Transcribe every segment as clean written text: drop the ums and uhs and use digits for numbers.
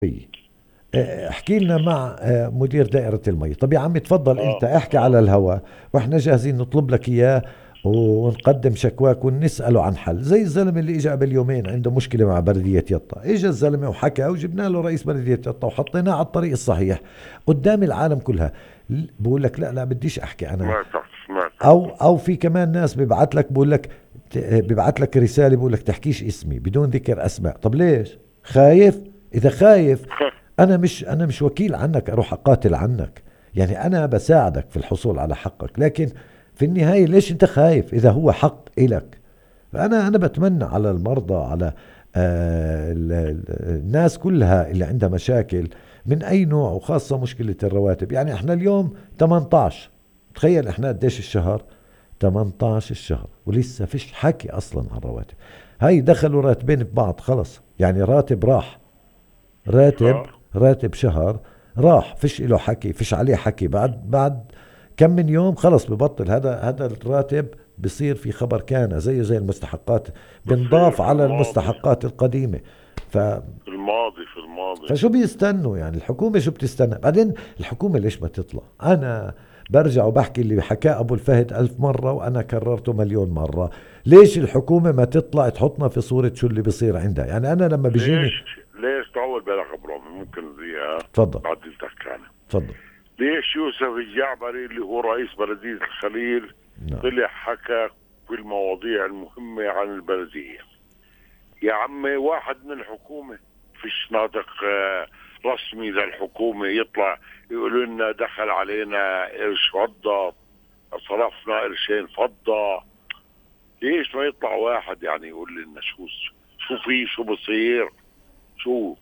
احكي لنا مع مدير دائرة المي. طب يا عمي تفضل انت اه احكي اه على الهواء واحنا جاهزين نطلب لك اياه ونقدم شكواك ونسأله عن حل. زي الزلمة اللي اجى قبل يومين عنده مشكلة مع بلدية يطا، اجى الزلمة وحكى وجبنا له رئيس بلدية يطا وحطيناه على الطريق الصحيح قدام العالم كلها. بقول لك لا لا بديش احكي انا. سمعتك. او في كمان ناس بيبعت لك بقول لك بيبعت لك رسالة بقول لك تحكيش اسمي بدون ذكر اسماء. طب ليش خايف؟ اذا خايف انا مش وكيل عنك اروح اقاتل عنك. يعني انا بساعدك في الحصول على حقك، لكن في النهاية ليش انت خايف اذا هو حق الك؟ فانا بتمنى على المرضى، على الناس كلها اللي عندها مشاكل من اي نوع، وخاصة مشكلة الرواتب. يعني احنا اليوم 18، تخيل احنا قديش الشهر؟ 18 الشهر ولسه فيش حكي اصلا عن الرواتب. هاي دخلوا راتبين ببعض خلص، يعني راتب راح، راتب اه راتب شهر راح، فيش له حكي، فيش عليه حكي. بعد كم من يوم خلص ببطل هذا الراتب، بصير في خبر كان زي المستحقات، بصير بنضاف في على الماضي. المستحقات القديمة. ف في الماضي. فشو بيستنوا يعني؟ الحكومة شو بتستنى بعدين؟ الحكومة ليش ما تطلع؟ أنا برجع وبحكي اللي حكاه أبو الفهد 1000 مرة وأنا كررته مليون مرة. ليش الحكومة ما تطلع تحطنا في صورة شو اللي بيصير عندها؟ يعني أنا لما بيجيني. ليش طول بالك يا ابراهيم؟ ممكن فيها تفضل. بعدلتك انا. تفضل. ليش يوسف الجعبري اللي هو رئيس بلدية الخليل نعم. طلع حكى في المواضيع المهمة عن البلدية؟ يا عمي واحد من الحكومة، فيش ناطق رسمي للحكومة يطلع يقولوا لنا دخل علينا قرش فضة، صرفنا قرشين فضة. ليش ما يطلع واحد يعني يقول لنا شو في، شو بصير، شو؟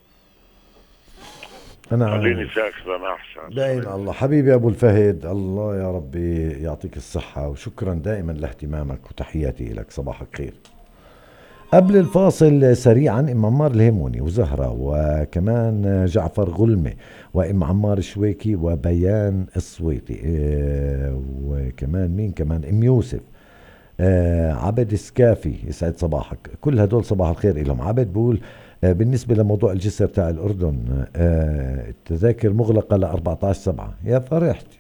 أنا خليني عارف. ساكت انا احسن. باين الله حبيبي أبو الفهد، الله يا ربي يعطيك الصحة، وشكرا دائما لاهتمامك، وتحياتي لك، صباحك خير. قبل الفاصل سريعا ام عمار الهيموني وزهرة وكمان جعفر غلمة وام عمار الشويكي وبيان الصويتي، وكمان مين كمان؟ ام يوسف، عبد سكافي، يسعد صباحك. كل هدول صباح الخير لهم. عبد بقول بالنسبة لموضوع الجسر تاع الأردن، التذاكر مغلقة ل 14/7. يا فرحتي.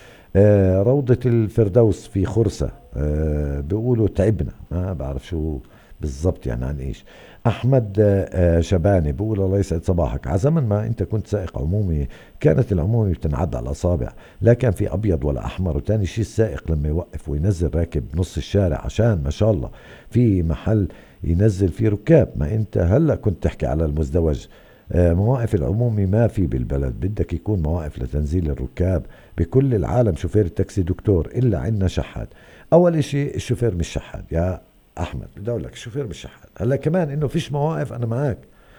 روضة الفردوس في خرسة، بيقولوا تعبنا، ما بعرف شو بالضبط يعني عن ايش. احمد شباني بقول الله يسعد صباحك. على زمن ما انت كنت سائق عمومي كانت العمومي بتنعد على الاصابع، لا كان في ابيض ولا احمر. وتاني شيء السائق لما يوقف وينزل راكب نص الشارع عشان ما شاء الله في محل ينزل فيه ركاب. ما انت هلا كنت تحكي على المزدوج. مواقف العمومي ما في بالبلد، بدك يكون مواقف لتنزيل الركاب. بكل العالم شوفير التاكسي دكتور، إلا عندنا شحات. أول إشي الشوفير مش شحات يا أحمد، بدي أقول لك الشوفير مش شحات. هلا كمان إنه فيش مواقف، أنا معك،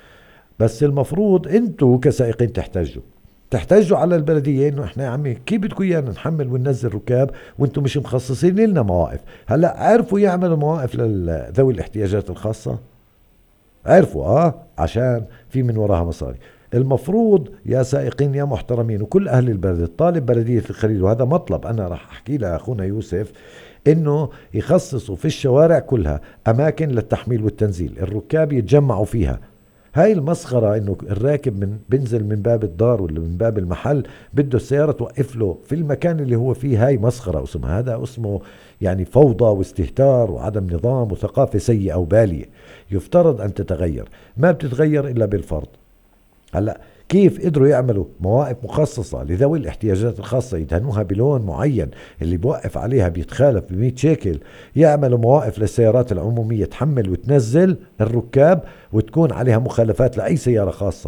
بس المفروض أنتوا كسائقين تحتجوا على البلدية إنه إحنا يا عمي كيف بدكم إيانا نحمل وننزل ركاب وأنتوا مش مخصصين لنا مواقف؟ هلا عرفوا يعملوا مواقف لذوي الاحتياجات الخاصة، عرفوا عشان في من وراها مصاري. المفروض يا سائقين يا محترمين وكل اهل البلد، الطالب بلدية الخليل، وهذا مطلب انا راح احكي لاخونا يوسف، انه يخصصوا في الشوارع كلها اماكن للتحميل والتنزيل، الركاب يتجمعوا فيها. هاي المسخرة انه الراكب بنزل من باب الدار ولا من باب المحل بده السيارة توقف له في المكان اللي هو فيه. هاي مسخرة اسمها، هذا اسمه يعني فوضى واستهتار وعدم نظام وثقافة سيئة وبالية، يفترض ان تتغير. ما بتتغير الا بالفرض. هلا كيف قدروا يعملوا مواقف مخصصة لذوي الاحتياجات الخاصة يدهنوها بلون معين اللي بوقف عليها بيتخالف ب100 شيكل؟ يعملوا مواقف للسيارات العمومية تحمل وتنزل الركاب وتكون عليها مخالفات لأي سيارة خاصة،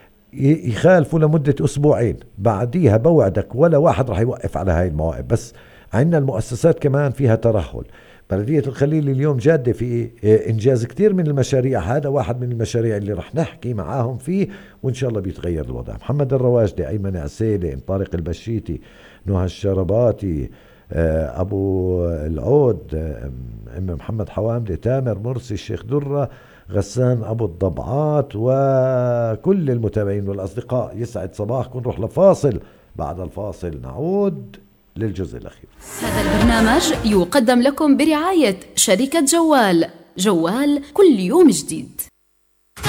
يخالفوا لمدة أسبوعين، بعديها بوعدك ولا واحد راح يوقف على هاي المواقف. بس عندنا المؤسسات كمان فيها ترهل. بلدية الخليل اليوم جادة في إنجاز كتير من المشاريع، هذا واحد من المشاريع اللي رح نحكي معاهم فيه وإن شاء الله بيتغير الوضع. محمد الرواجدي، أيمن عسيلي، طارق البشيتي، نهى الشرباتي، أبو العود، أم محمد حوامدي، تامر مرسي، الشيخ درة، غسان أبو الضبعات، وكل المتابعين والأصدقاء، يسعد صباحكم. نروح لفاصل، بعد الفاصل نعود للجزء الأخير. هذا البرنامج يقدم لكم برعاية شركة جوال، جوال كل يوم جديد.